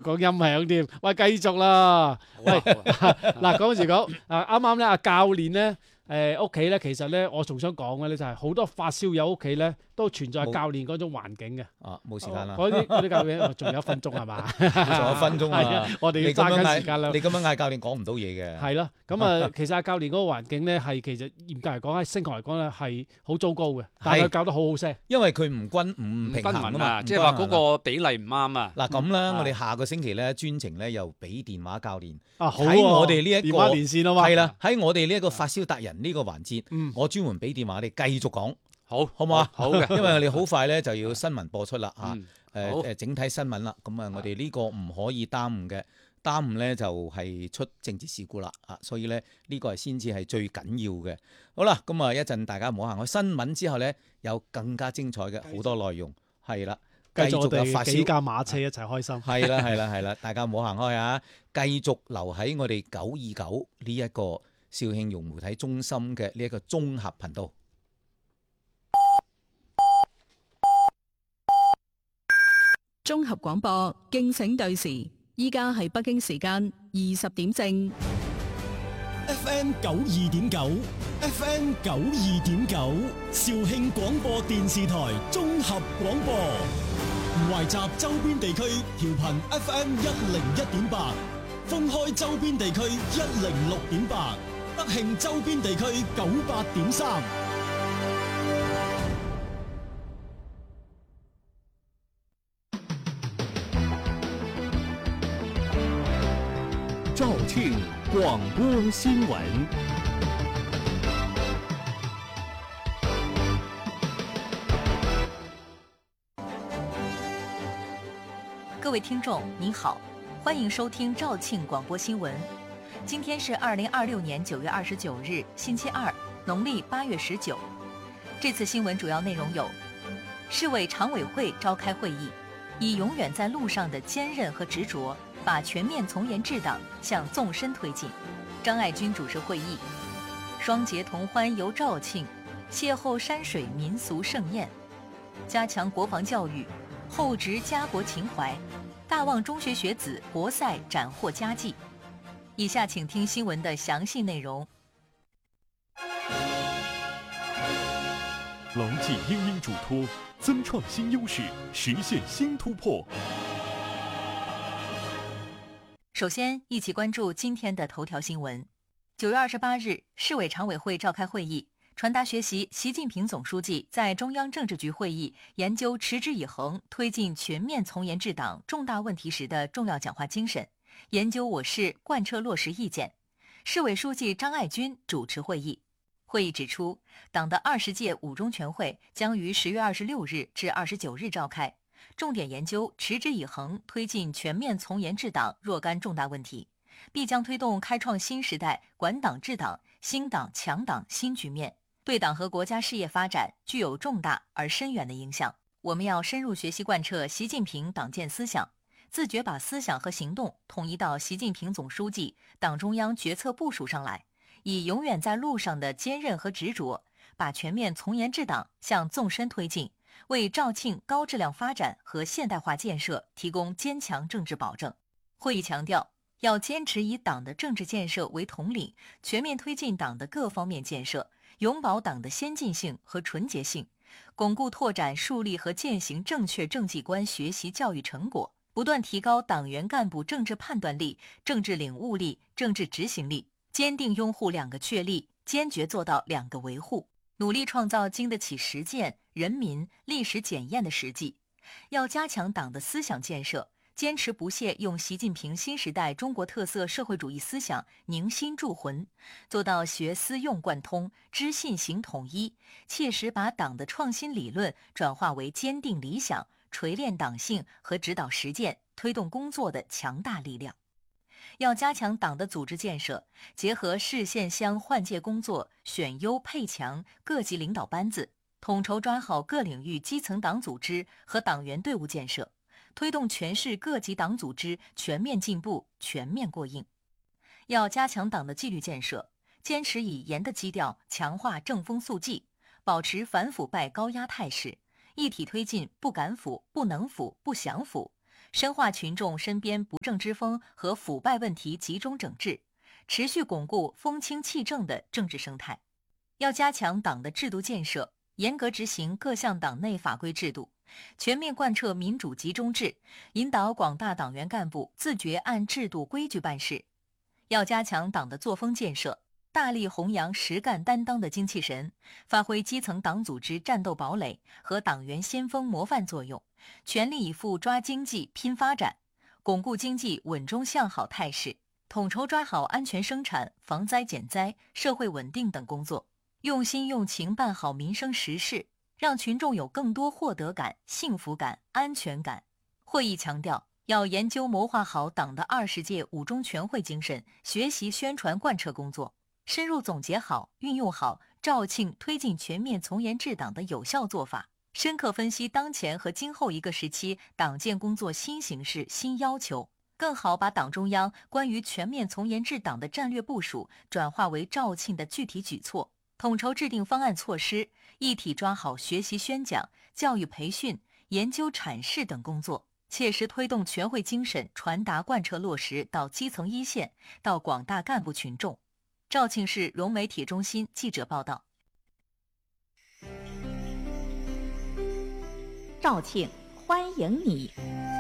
講音響添。喂，繼續啦。喂，嗱講時講，啱啱咧，阿教練咧，屋企咧，其實咧，我仲想講嘅咧，就係好多發燒友屋企咧，都存在教練嗰種環境嘅。 冇時間啦。 嗰啲教練仲有1分鐘係嘛？ 仲有1分鐘啊！ 我哋要揸緊時間啦。 你咁樣嗌教練講唔到嘢嘅。 係咯，咁啊，其實阿教練嗰個環境咧，係其實嚴格嚟講喺升學嚟講咧係好糟糕嘅，但係佢教得好好聲， 因為佢唔平衡啊嘛， 即係話嗰個比例唔啱啊。 嗱咁啦，我哋下個星期咧專程咧又俾電話教練喺我哋呢一個電話連線啊嘛， 係啦，喺我哋呢一個發燒達人呢個環節，我專門俾電話你繼續講，好唔好啊？ 好嘅， 因為我哋好快咧就要新聞播出啦嚇， 整體新聞啦，咁啊我哋呢個唔可以耽誤嘅，耽誤咧就係出政治事故啦所以咧呢個係先至係最緊要嘅。好啦，咁啊一陣大家唔好行開新聞之後咧，有更加精彩嘅好多內容，係啦， 繼續我有發燒哋幾架馬車一齊開心。 係啦，大家唔好行開啊！繼續留喺我哋929呢一個肇慶融媒體中心嘅呢一個綜合頻道。 綜合廣播，敬請對時，依家係北京時間20點正。 FM 92.9 FM 92.9肇慶廣播電視台綜合廣播，懷集周邊地區調頻 FM 101.8，封開周邊地區106.8，德慶周邊地區98.3。 肇慶廣播新聞。 各位聽眾您好，歡迎收聽肇慶廣播新聞。今天是2026年9月29日，星期二，農曆8月19。這次新聞主要內容有：市委常委會召開會議，以永遠在路上的堅韌和執着，把全面從嚴治黨向縱深推進。張愛軍主持會議。雙節同歡遊肇慶，邂逅山水民俗盛宴。加強國防教育，厚植家國情懷。大望中學學子博賽斬獲佳績。以下請聽新聞的詳細內容。 牢記英英囑託，增創新優勢，實現新突破。 首先，一起關注今天的頭條新聞。9月28日，市委常委會召開會議，傳達學習習近平總書記在中央政治局會議研究持之以恆推進全面從嚴治黨重大問題時的重要講話精神，研究我市貫徹落實意見。市委書記張愛軍主持會議。會議指出，黨的20屆五中全會將於10月26日至29日召開，重點研究持之以恆推進全面從嚴治黨若干重大問題，必將推動開創新時代管黨治黨、興黨強黨新局面，對黨和國家事業發展具有重大而深遠的影響。我們要深入學習貫徹習近平黨建思想，自覺把思想和行動統一到習近平總書記、黨中央決策部署上來，以永遠在路上的堅韌和執着，把全面從嚴治黨向縱深推進，為肇慶高質量發展和現代化建設提供堅強政治保證。會議強調，要堅持以黨的政治建設為統領，全面推進黨的各方面建設，永保黨的先進性和純潔性，鞏固拓展樹立和踐行正確政績觀學習教育成果，不斷提高黨員幹部政治判斷力、政治領悟力、政治執行力，堅定擁護兩個確立，堅決做到兩個維護，努力創造經得起實踐、人民、歷史檢驗的實際。要加強黨的思想建設，堅持不懈用習近平新時代中國特色社會主義思想凝心鑄魂，做到學思用貫通、知信行統一，切實把黨的創新理論轉化為堅定理想、錘煉黨性和指導實踐、推動工作的強大力量。要加強黨的組織建設，結合市縣鄉換屆工作，選優配強各級領導班子，統籌抓好各領域基層黨組織和黨員隊伍建設，推動全市各級黨組織全面進步、全面過硬。要加強黨的紀律建設，堅持以嚴的基調強化正風肅紀，保持反腐敗高壓態勢，一體推進不敢腐、不能腐、不想腐， 深化群众身边不正之风和腐败问题集中整治，持续巩固风清气正的政治生态。要加强党的制度建设，严格执行各项党内法规制度，全面贯彻民主集中制，引导广大党员干部自觉按制度规矩办事。要加强党的作风建设，大力弘扬实干担当的精气神，发挥基层党组织战斗堡垒和党员先锋模范作用，全力以赴抓经济拼发展，巩固经济稳中向好态势，统筹抓好安全生产、防灾减灾、社会稳定等工作，用心用情办好民生实事，让群众有更多获得感、幸福感、安全感。会议强调，要研究谋划好党的20届五中全会精神学习宣传贯彻工作，深入总结好、运用好肇庆推进全面从严治党的有效做法，深刻分析当前和今后一个时期党建工作新形势、新要求，更好把党中央关于全面从严治党的战略部署转化为肇庆的具体举措，统筹制定方案措施，一体抓好学习宣讲、教育培训、研究阐释等工作，切实推动全会精神传达贯彻落实到基层一线，到广大干部群众。肇庆市融媒体中心记者报道。 肇庆欢迎你。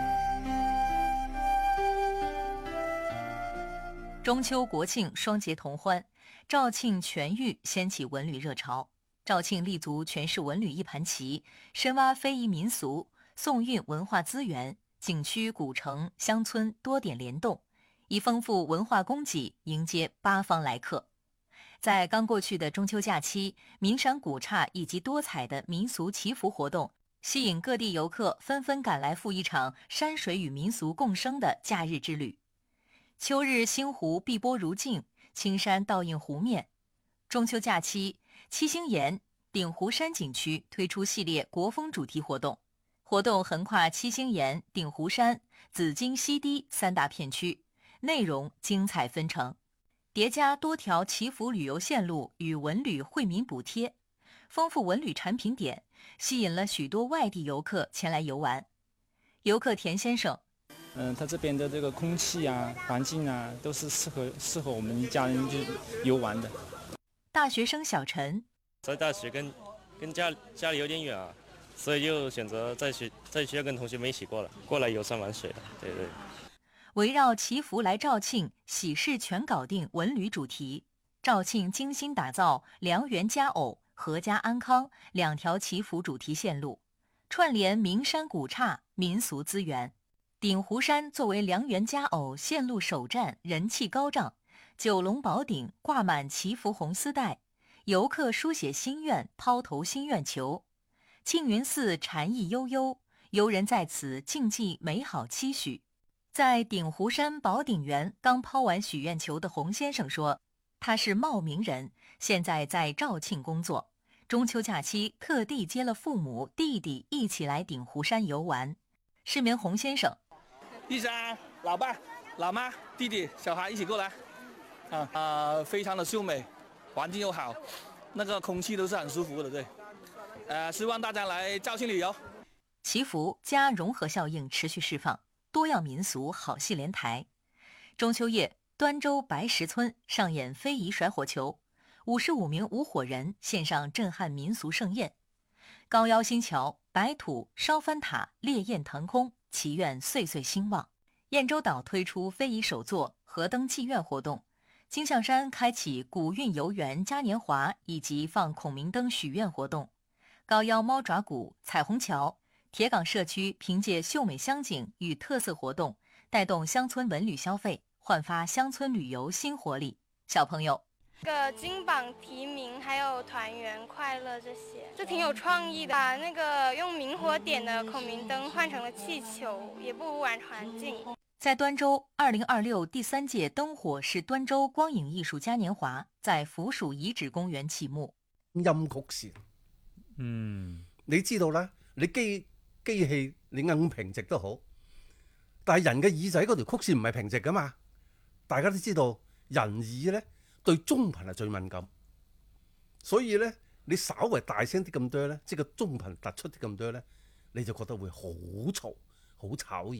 中秋国庆双节同欢，肇庆全域掀起文旅热潮。肇庆立足全市文旅一盘棋，深挖非遗民俗，宋韵文化资源，景区、古城、乡村多点联动，以丰富文化供给迎接八方来客。在刚过去的中秋假期，名山古刹以及多彩的民俗祈福活动，吸引各地游客纷纷赶来赴一场山水与民俗共生的假日之旅。秋日星湖碧波如镜，青山倒映湖面。中秋假期，七星岩、鼎湖山景区推出系列国风主题活动，活动横跨七星岩、鼎湖山、紫金西堤3大片区，内容精彩纷呈，叠加多条祈福旅游线路与文旅惠民补贴，丰富文旅产品点，吸引了许多外地游客前来游玩。游客田先生， 它这边的这个空气啊、环境啊，都是适合我们一家人去游玩的。 大学生小陈， 在大学跟家里有点远啊，所以就选择在学校跟同学们一起过来游山玩水的。对。 围绕祈福来肇庆，喜事全搞定文旅主题，肇庆精心打造良缘佳偶、阖家安康2条祈福主题线路，串联名山古刹、民俗资源。鼎湖山作为良缘佳偶线路首站，人气高涨，九龙宝顶挂满祈福红丝带，游客书写心愿，抛投心愿球。庆云寺禅意悠悠，游人在此静寄美好期许。在鼎湖山宝顶园刚抛完许愿球的洪先生说，他是茂名人，现在在肇庆工作，中秋假期特地接了父母、弟弟一起来鼎湖山游玩。市民洪先生， 一家老爸、老妈、弟弟、小孩一起过来，非常的秀美，环境又好，那个空气都是很舒服的，对。希望大家来肇庆旅游。 祈福加融合效应持续释放，多样民俗好戏连台。中秋夜，端州白石村上演非遗甩火球，55名舞火人献上震撼民俗盛宴。高腰新桥、白土、烧翻塔、烈焰腾空，祈愿岁岁兴旺。燕洲岛推出非遗首作河灯祭愿活动，金象山开启古韵游园嘉年华以及放孔明灯许愿活动。高腰猫爪谷、彩虹桥、铁岗社区凭借秀美乡景与特色活动，带动乡村文旅消费，焕发乡村旅游新活力。小朋友， 金榜题名，还有团圆快乐这些，这挺有创意的。把那个用明火点的孔明灯换成了气球，也不污染环境。 在端州，2026第3届灯火是端州光影藝術嘉年華在附屬遺址公園啟幕。 音曲線，你知道啦，你機器你硬平直都好，但係人嘅耳仔嗰條曲線唔係平直噶嘛。大家都知道，人耳咧對中頻係最敏感，所以咧你稍微大聲啲咁多咧，即係個中頻突出啲咁多咧，你就覺得會好嘈、好吵耳。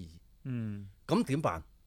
咁點辦？